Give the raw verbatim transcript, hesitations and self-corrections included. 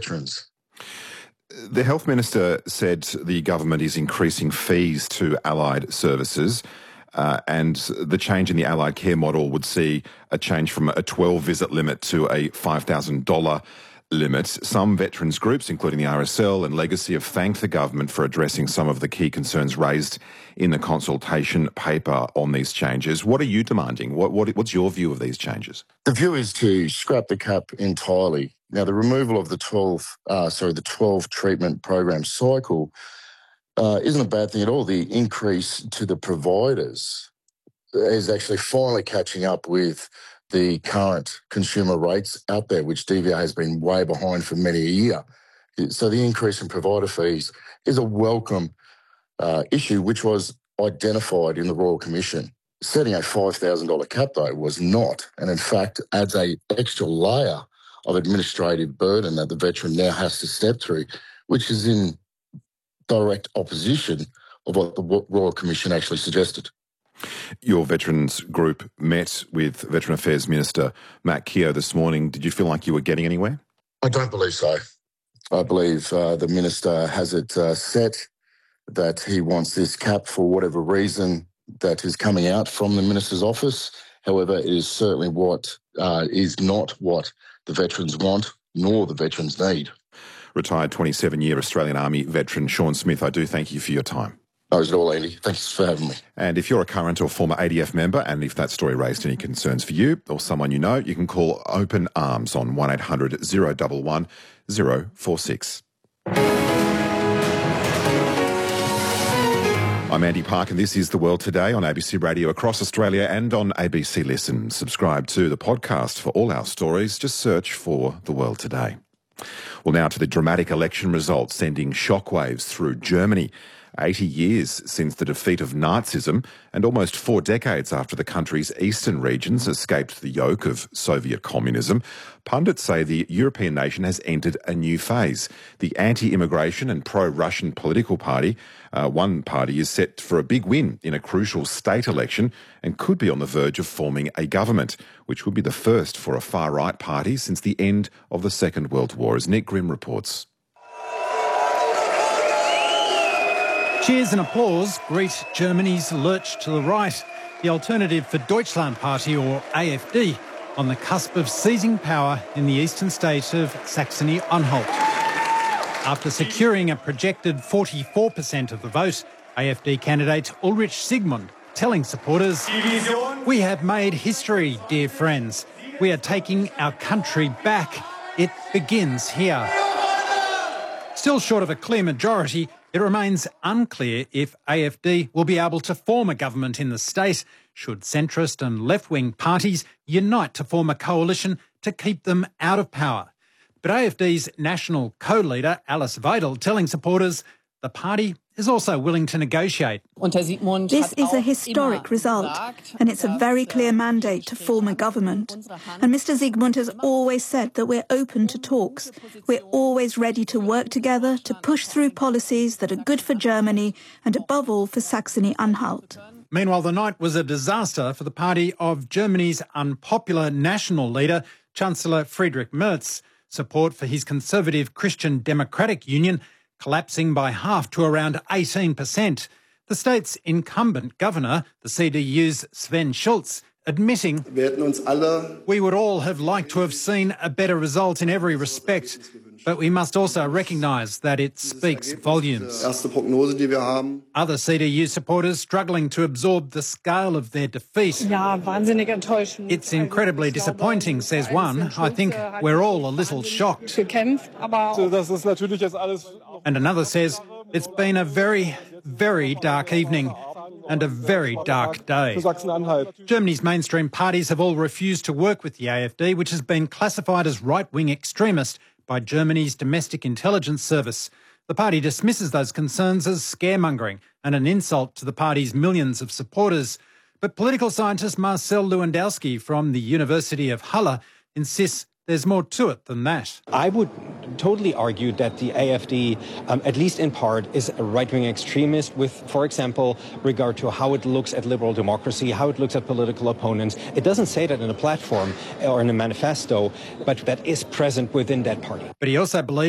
veterans. The Health Minister said the government is increasing fees to allied services, uh, and the change in the allied care model would see a change from a twelve visit limit to a five thousand dollars limit. Some veterans groups, including the R S L and Legacy, have thanked the government for addressing some of the key concerns raised in the consultation paper on these changes. What are you demanding? What, what, what's your view of these changes? The view is to scrap the cap entirely. Now, the removal of the twelve, uh, sorry, the twelve treatment program cycle uh, isn't a bad thing at all. The increase to the providers is actually finally catching up with the current consumer rates out there, which D V A has been way behind for many a year. So the increase in provider fees is a welcome uh, issue, which was identified in the Royal Commission. Setting a five thousand dollars cap, though, was not, and in fact adds a extra layer of administrative burden that the veteran now has to step through, which is in direct opposition of what the Royal Commission actually suggested. Your veterans group met with Veteran Affairs Minister Matt Keogh this morning. Did you feel like you were getting anywhere? I don't believe so. I believe uh, the Minister has it uh, set that he wants this cap for whatever reason that is coming out from the Minister's office. However, it is certainly what uh, is not what the veterans want, nor the veterans need. Retired twenty-seven-year Australian Army veteran Sean Smith, I do thank you for your time. No, it's all, Andy. Thanks for having me. And if you're a current or former A D F member, and if that story raised any concerns for you or someone you know, you can call Open Arms on one eight hundred, oh one one, oh four six. I'm Andy Park, and this is The World Today on A B C Radio across Australia and on A B C Listen. Subscribe to the podcast for all our stories. Just search for The World Today. Well, now to the dramatic election results sending shockwaves through Germany. eighty years since the defeat of Nazism and almost four decades after the country's eastern regions escaped the yoke of Soviet communism, pundits say the European nation has entered a new phase. The anti-immigration and pro-Russian political party, uh, one party, is set for a big win in a crucial state election and could be on the verge of forming a government, which would be the first for a far-right party since the end of the Second World War, as Nick Grimm reports. Cheers and applause greet Germany's lurch to the right, the Alternative for Deutschland Party, or A F D, on the cusp of seizing power in the eastern state of Saxony-Anhalt. After securing a projected forty-four percent of the vote, A F D candidate Ulrich Sigmund telling supporters, "We have made history, dear friends. We are taking our country back. It begins here." Still short of a clear majority, it remains unclear if A F D will be able to form a government in the state, should centrist and left-wing parties unite to form a coalition to keep them out of power. But A F D's national co-leader, Alice Weidel, telling supporters the party is also willing to negotiate. This is a historic result, and it's a very clear mandate to form a government. And Mister Sigmund has always said that we're open to talks. We're always ready to work together to push through policies that are good for Germany and, above all, for Saxony-Anhalt. Meanwhile, the night was a disaster for the party of Germany's unpopular national leader, Chancellor Friedrich Merz. Support for his conservative Christian Democratic Union collapsing by half to around eighteen percent. The state's incumbent governor, the C D U's Sven Schulz, admitting, "We would all have liked to have seen a better result in every respect, but we must also recognise that it speaks volumes." Other C D U supporters struggling to absorb the scale of their defeat. "It's incredibly disappointing," says one. "I think we're all a little shocked." And another says, "It's been a very, very dark evening and a very dark day." Germany's mainstream parties have all refused to work with the A F D, which has been classified as right-wing extremist by Germany's Domestic Intelligence Service. The party dismisses those concerns as scaremongering and an insult to the party's millions of supporters. But political scientist Marcel Lewandowski from the University of Halle insists there's more to it than that. I would totally argue that the A F D, um, at least in part, is a right-wing extremist with, for example, regard to how it looks at liberal democracy, how it looks at political opponents. It doesn't say that in a platform or in a manifesto, but that is present within that party. But he also believes